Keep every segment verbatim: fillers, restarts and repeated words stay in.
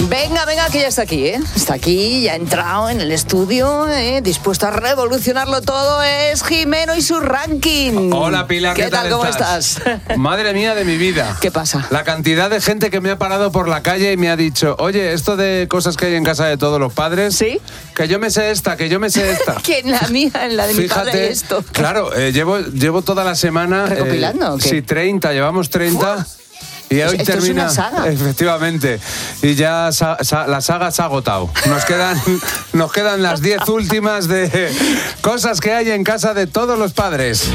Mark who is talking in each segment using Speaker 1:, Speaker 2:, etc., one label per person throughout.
Speaker 1: Venga, venga, que ya está aquí, ¿eh? Está aquí, ya ha entrado en el estudio, ¿eh? Dispuesto a revolucionarlo todo, es Jimeno y su ranking.
Speaker 2: Hola, Pilar, ¿qué,
Speaker 1: ¿qué tal? ¿Cómo
Speaker 2: estás?
Speaker 1: estás?
Speaker 2: Madre mía de mi vida.
Speaker 1: ¿Qué pasa?
Speaker 2: La cantidad de gente que me ha parado por la calle y me ha dicho, oye, esto de cosas que hay en casa de todos los padres,
Speaker 1: ¿sí?
Speaker 2: Que yo me sé esta, que yo me sé esta.
Speaker 1: Que en la mía, en la de mi
Speaker 2: Fíjate,
Speaker 1: padre hay esto.
Speaker 2: Claro, eh, llevo, llevo toda la semana...
Speaker 1: ¿Recopilando
Speaker 2: eh,
Speaker 1: o qué?
Speaker 2: Sí, treinta, llevamos treinta...
Speaker 1: ¡Fua!
Speaker 2: Y hoy
Speaker 1: Esto
Speaker 2: termina,
Speaker 1: es una saga.
Speaker 2: Efectivamente, y ya sa, sa, la saga se ha agotado. Nos quedan, nos quedan las diez últimas de cosas que hay en casa de todos los padres.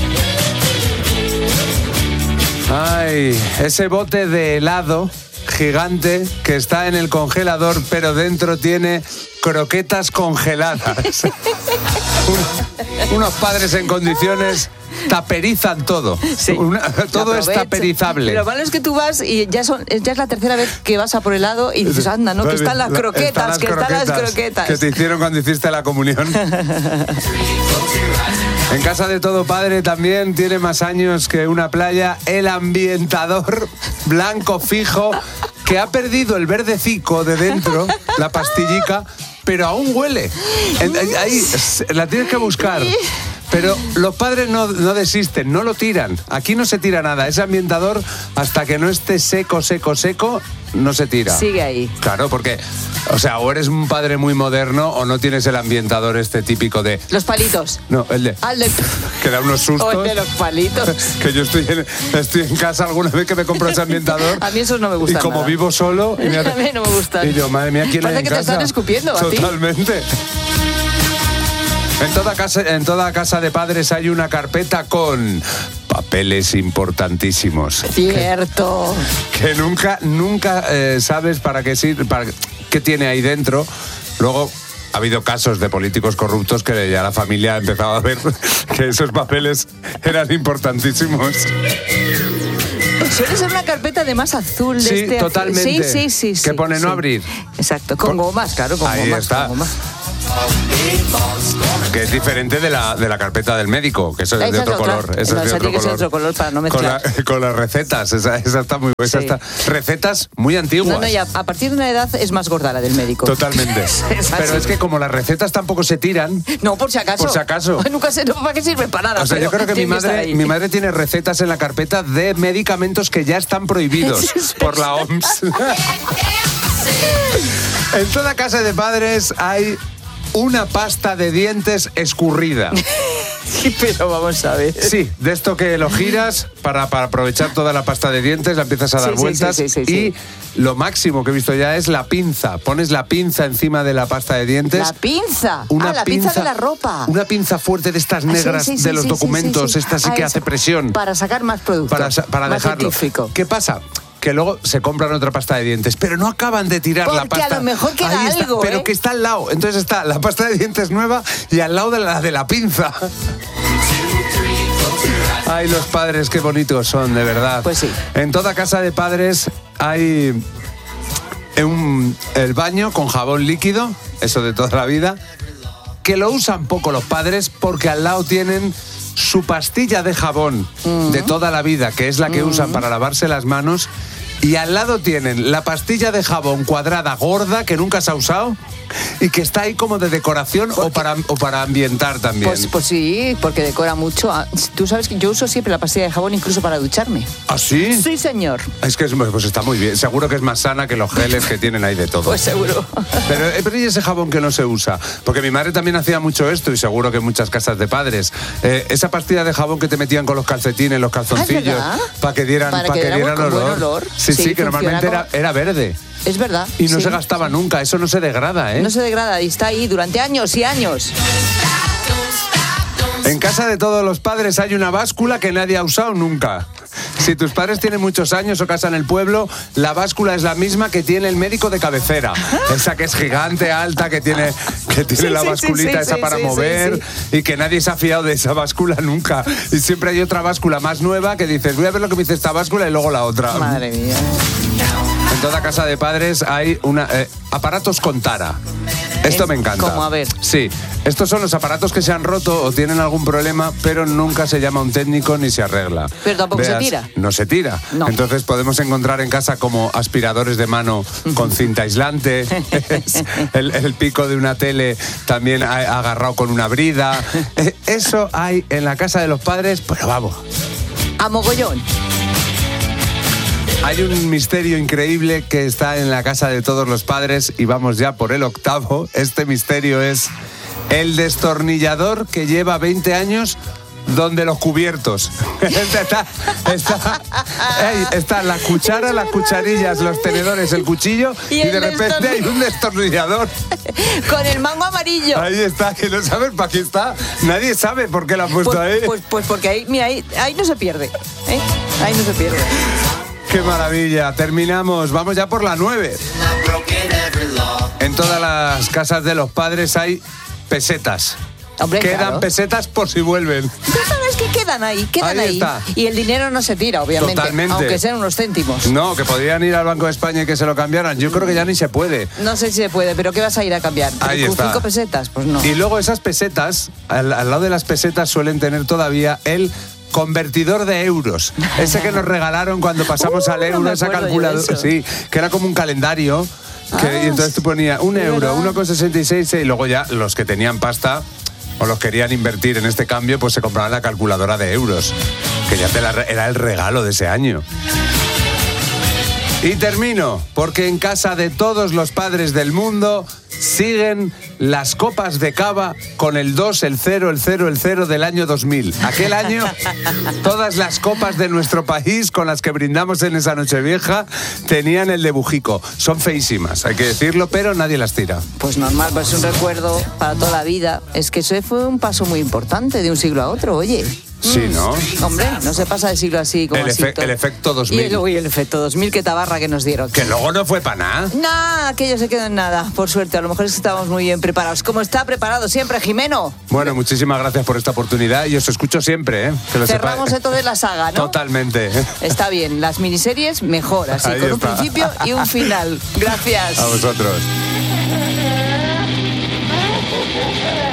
Speaker 2: Ay, ese bote de helado gigante que está en el congelador, pero dentro tiene croquetas congeladas. Un, unos padres en condiciones taperizan todo. Sí, Una, todo es taperizable.
Speaker 1: Lo malo es que tú vas y ya, son, ya es la tercera vez que vas a por helado y dices, anda, ¿no? Que están las croquetas, están las que croquetas, están las croquetas.
Speaker 2: Que te hicieron cuando hiciste la comunión. En casa de todo padre también tiene más años que una playa el ambientador blanco fijo que ha perdido el verdecico de dentro, la pastillica, pero aún huele. Ahí la tienes que buscar. Pero los padres no, no desisten, no lo tiran. Aquí no se tira nada. Ese ambientador, hasta que no esté seco, seco, seco, no se tira.
Speaker 1: Sigue ahí.
Speaker 2: Claro, porque, o sea, o eres un padre muy moderno o no tienes el ambientador este típico de...
Speaker 1: Los palitos.
Speaker 2: No, el de...
Speaker 1: Al de...
Speaker 2: Que da unos sustos.
Speaker 1: O el de los palitos.
Speaker 2: Que yo estoy en, estoy en casa alguna vez que me compro ese ambientador.
Speaker 1: A mí esos no me gustan.
Speaker 2: Y como
Speaker 1: nada.
Speaker 2: vivo solo... Y me hace...
Speaker 1: A mí no me gustan.
Speaker 2: Y yo, madre mía, ¿quién hay en
Speaker 1: que
Speaker 2: casa?
Speaker 1: Parece que te están escupiendo a ti.
Speaker 2: Totalmente. En toda casa, en toda casa de padres hay una carpeta con papeles importantísimos.
Speaker 1: Cierto.
Speaker 2: Que, que nunca, nunca eh, sabes para qué sirve, para qué tiene ahí dentro. Luego ha habido casos de políticos corruptos que ya la familia ha empezado a ver que esos papeles eran importantísimos.
Speaker 1: Suele ser una carpeta de más azul de
Speaker 2: sí,
Speaker 1: este
Speaker 2: totalmente.
Speaker 1: Sí, sí, sí, sí.
Speaker 2: Que pone
Speaker 1: sí.
Speaker 2: no abrir.
Speaker 1: Exacto, con, con gomas, claro, con
Speaker 2: ahí
Speaker 1: gomas.
Speaker 2: está.
Speaker 1: Con gomas.
Speaker 2: Que es diferente de la, de la carpeta del médico, que eso es
Speaker 1: esa
Speaker 2: de otro
Speaker 1: es otra.
Speaker 2: color. Eso
Speaker 1: no,
Speaker 2: es de otro
Speaker 1: tiene que
Speaker 2: color.
Speaker 1: ser otro color para no mezclar.
Speaker 2: Con, la, con las recetas, esa, esa está muy buena.
Speaker 1: Sí.
Speaker 2: Está, recetas muy antiguas.
Speaker 1: No, no, ya a partir de una edad es más gorda la del médico.
Speaker 2: Totalmente. Es Pero es que como las recetas tampoco se tiran...
Speaker 1: No, por si acaso.
Speaker 2: Por si acaso.
Speaker 1: Nunca sé no, para qué sirve para nada.
Speaker 2: O sea, yo creo que mi madre, mi madre tiene recetas en la carpeta de medicamentos que ya están prohibidos por la O M S. En toda casa de padres hay una pasta de dientes escurrida.
Speaker 1: Pero vamos a ver.
Speaker 2: Sí, de esto que lo giras para, para aprovechar toda la pasta de dientes, la empiezas a dar
Speaker 1: sí,
Speaker 2: vueltas
Speaker 1: sí, sí, sí,
Speaker 2: y
Speaker 1: sí.
Speaker 2: lo máximo que he visto ya es la pinza. Pones la pinza encima de la pasta de dientes.
Speaker 1: La pinza.
Speaker 2: Una
Speaker 1: ah, la pinza, pinza de la ropa.
Speaker 2: Una pinza fuerte de estas negras
Speaker 1: ah, sí, sí,
Speaker 2: de
Speaker 1: sí,
Speaker 2: los
Speaker 1: sí,
Speaker 2: documentos,
Speaker 1: sí, sí, sí.
Speaker 2: esta sí
Speaker 1: ah,
Speaker 2: que
Speaker 1: eso.
Speaker 2: hace presión.
Speaker 1: Para sacar más producto.
Speaker 2: Para, para
Speaker 1: más
Speaker 2: dejarlo.
Speaker 1: científico.
Speaker 2: ¿Qué pasa? Que luego se compran otra pasta de dientes, pero no acaban de tirar
Speaker 1: Porque
Speaker 2: la pasta.
Speaker 1: Porque a lo mejor queda
Speaker 2: Ahí está,
Speaker 1: algo,
Speaker 2: pero
Speaker 1: ¿eh?
Speaker 2: que está al lado. Entonces está la pasta de dientes nueva y al lado de la de la pinza. Ay, los padres, qué bonitos son, de verdad.
Speaker 1: Pues sí.
Speaker 2: En toda casa de padres hay un, el baño con jabón líquido, eso de toda la vida, que lo usan poco los padres porque al lado tienen su pastilla de jabón uh-huh. de toda la vida, que es la que uh-huh. usan para lavarse las manos, y al lado tienen la pastilla de jabón cuadrada gorda que nunca se ha usado y que está ahí como de decoración o para, o para ambientar también.
Speaker 1: Pues, pues sí, porque decora mucho. Tú sabes que yo uso siempre la pastilla de jabón incluso para ducharme.
Speaker 2: ¿Ah, sí?
Speaker 1: Sí, señor.
Speaker 2: Es que es, pues está muy bien. Seguro que es más sana que los geles que tienen ahí de todo.
Speaker 1: Pues seguro.
Speaker 2: Pero, pero ¿y ese jabón que no se usa? Porque mi madre también hacía mucho esto y seguro que en muchas casas de padres. Eh, esa pastilla de jabón que te metían con los calcetines, los calzoncillos,
Speaker 1: ¿Ah,
Speaker 2: para que dieran,
Speaker 1: para
Speaker 2: pa
Speaker 1: que
Speaker 2: que dieran
Speaker 1: buen,
Speaker 2: olor.
Speaker 1: Buen olor.
Speaker 2: Sí, sí, sí, que normalmente
Speaker 1: como...
Speaker 2: era, era verde.
Speaker 1: Es verdad.
Speaker 2: Y no
Speaker 1: sí,
Speaker 2: se gastaba
Speaker 1: sí.
Speaker 2: nunca, eso no se degrada, ¿eh?
Speaker 1: No se degrada y está ahí durante años y años.
Speaker 2: En casa de todos los padres hay una báscula que nadie ha usado nunca. Si tus padres tienen muchos años o casa en el pueblo, la báscula es la misma que tiene el médico de cabecera. Esa que es gigante, alta, que tiene, que tiene
Speaker 1: sí,
Speaker 2: la
Speaker 1: sí,
Speaker 2: basculita
Speaker 1: sí,
Speaker 2: esa
Speaker 1: sí,
Speaker 2: para
Speaker 1: sí,
Speaker 2: mover
Speaker 1: sí,
Speaker 2: sí. y que nadie se ha fiado de esa báscula nunca. Y siempre hay otra báscula más nueva que dices, voy a ver lo que me dice esta báscula y luego la otra.
Speaker 1: Madre mía.
Speaker 2: En toda casa de padres hay una, eh, aparatos con tara. Esto
Speaker 1: Es
Speaker 2: me encanta.
Speaker 1: como, a ver.
Speaker 2: Sí, estos son los aparatos que se han roto o tienen algún problema, pero nunca se llama a un técnico ni se arregla.
Speaker 1: Pero tampoco se tira.
Speaker 2: No se tira.
Speaker 1: No.
Speaker 2: Entonces podemos encontrar en casa como aspiradores de mano con cinta aislante, el, el pico de una tele también a- agarrado con una brida. Eh, Eso hay en la casa de los padres, pero vamos.
Speaker 1: A mogollón.
Speaker 2: Hay un misterio increíble que está en la casa de todos los padres y vamos ya por el octavo. Este misterio es el destornillador que lleva veinte años donde los cubiertos. está, está, ey, está la cuchara, las cucharillas, los tenedores, el cuchillo y,
Speaker 1: Y el
Speaker 2: de repente
Speaker 1: destorni-
Speaker 2: hay un destornillador.
Speaker 1: Con el mango amarillo.
Speaker 2: Ahí está, que no sabes para qué está. Nadie sabe por qué lo han puesto
Speaker 1: Pues,
Speaker 2: ahí.
Speaker 1: pues, pues porque ahí, mira, ahí, ahí no se pierde. ¿eh? Ahí no se pierde.
Speaker 2: ¡Qué maravilla! Terminamos. Vamos ya por la nueve. En todas las casas de los padres hay pesetas.
Speaker 1: Hombre,
Speaker 2: Quedan
Speaker 1: claro.
Speaker 2: pesetas por si vuelven.
Speaker 1: Pero sabes que quedan ahí, quedan
Speaker 2: Ahí
Speaker 1: ahí.
Speaker 2: está.
Speaker 1: Y el dinero no se tira, obviamente.
Speaker 2: Totalmente.
Speaker 1: Aunque sean unos céntimos.
Speaker 2: No, que podrían ir al Banco de España y que se lo cambiaran. Yo creo que ya ni se puede.
Speaker 1: No sé si se puede, pero ¿qué vas a ir a cambiar?
Speaker 2: Ahí
Speaker 1: ¿Con
Speaker 2: está.
Speaker 1: cinco pesetas? Pues no.
Speaker 2: Y luego esas pesetas, al, al lado de las pesetas suelen tener todavía el convertidor de euros. Ese que nos regalaron cuando pasamos
Speaker 1: Uh,
Speaker 2: al
Speaker 1: no
Speaker 2: euro,
Speaker 1: me
Speaker 2: esa
Speaker 1: acuerdo yo de
Speaker 2: calculadora.
Speaker 1: eso.
Speaker 2: Sí, que era como un calendario. Que,
Speaker 1: Ah,
Speaker 2: y entonces tú ponías un
Speaker 1: es
Speaker 2: euro,
Speaker 1: verdad.
Speaker 2: uno con sesenta y seis y luego ya los que tenían pasta o los querían invertir en este cambio, pues se compraban la calculadora de euros, que ya te la re- era el regalo de ese año. Y termino, porque en casa de todos los padres del mundo siguen las copas de cava con el dos, el cero, el cero, el cero del año dos mil. Aquel año, todas las copas de nuestro país con las que brindamos en esa Nochevieja tenían el de Bujico. Son feísimas, hay que decirlo, pero nadie las tira.
Speaker 1: Pues normal, pues es un recuerdo para toda la vida. Es que eso fue un paso muy importante de un siglo a otro, oye.
Speaker 2: Sí, ¿no?
Speaker 1: Hombre, no se pasa de siglo así como
Speaker 2: El,
Speaker 1: así.
Speaker 2: efe-
Speaker 1: todo.
Speaker 2: el efecto dos
Speaker 1: Y
Speaker 2: mil.
Speaker 1: el, uy, el efecto dos mil, qué tabarra que nos dieron.
Speaker 2: Que luego no fue para nada.
Speaker 1: Nah, aquello se quedó en nada, por suerte. A lo mejor es que estábamos muy bien preparados. Como está preparado siempre, Jimeno.
Speaker 2: Bueno, muchísimas gracias por esta oportunidad y os escucho siempre, ¿eh? Que lo
Speaker 1: Cerramos
Speaker 2: sepáis.
Speaker 1: entonces la saga, ¿no?
Speaker 2: Totalmente.
Speaker 1: Está bien, las miniseries mejor, así,
Speaker 2: Ahí
Speaker 1: con un
Speaker 2: está.
Speaker 1: principio y un final. Gracias.
Speaker 2: A vosotros.